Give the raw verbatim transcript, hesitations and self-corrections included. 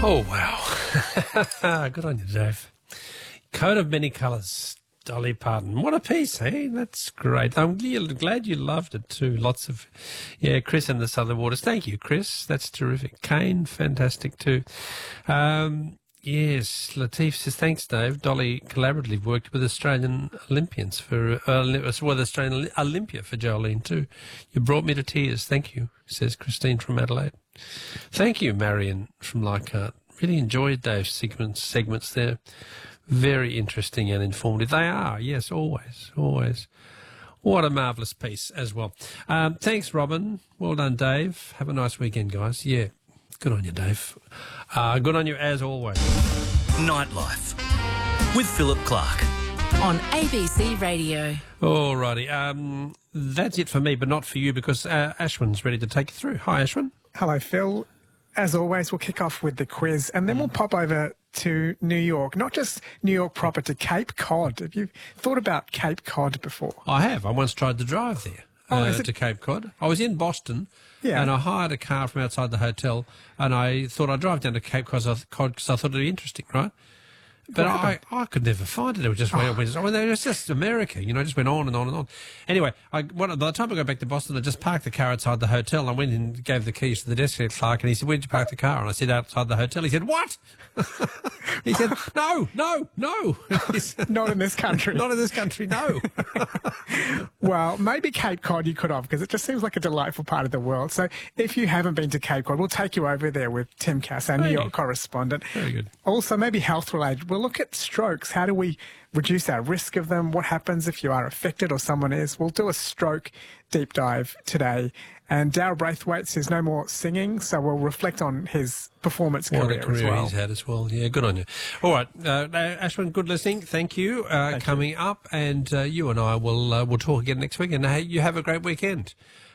Oh, wow. Good on you, Dave. Coat of Many Colours, Dolly Parton. What a piece, eh? That's great. I'm glad you loved it too. Lots of, yeah, Chris and the Southern Waters. Thank you, Chris. That's terrific. Kane, fantastic too. Um, yes, Latif says, thanks, Dave. Dolly collaboratively worked with Australian Olympians for, uh, well, Australian Olympia for Jolene too. You brought me to tears. Thank you, says Christine from Adelaide. Thank you, Marion from Leichhardt. Really enjoyed Dave's segments, segments there. Very interesting and informative. They are, yes, always, always. What a marvellous piece as well. Um, thanks, Robin. Well done, Dave. Have a nice weekend, guys. Yeah, good on you, Dave. Uh, good on you as always. Nightlife with Philip Clark on A B C Radio. All righty. Um, that's it for me, but not for you because uh, Ashwin's ready to take you through. Hi, Ashwin. Hello, Phil. As always, we'll kick off with the quiz and then we'll pop over to New York, not just New York proper, to Cape Cod. Have you thought about Cape Cod before? I have. I once tried to drive there oh, uh, is it... to Cape Cod. I was in Boston yeah. and I hired a car from outside the hotel and I thought I'd drive down to Cape Cod because I thought it'd be interesting, right? But I, I could never find it. It was just, oh. went, I mean, it was just America, you know, it just went on and on and on. Anyway, I, what, by the time I got back to Boston, I just parked the car outside the hotel. And I went and gave the keys to the desk clerk, and he said, "Where'd you park the car?" And I said, "Outside the hotel." He said, "What?" He said, "No, no, no." Said, not in this country. Not in this country, no. Well, maybe Cape Cod you could have, because it just seems like a delightful part of the world. So if you haven't been to Cape Cod, we'll take you over there with Tim Cass, our New York correspondent. Very good. Also, maybe health-related. We'll look at strokes. How do we reduce our risk of them? What happens if you are affected or someone is? We'll do a stroke deep dive today. And Darryl Braithwaite says no more singing, so we'll reflect on his performance what career, a career as well. he's had as well. Yeah, good on you. All right, uh, Ashwin, good listening. Thank you. Uh, Thank coming you. up, and uh, you and I will uh, will talk again next week. And uh, you have a great weekend.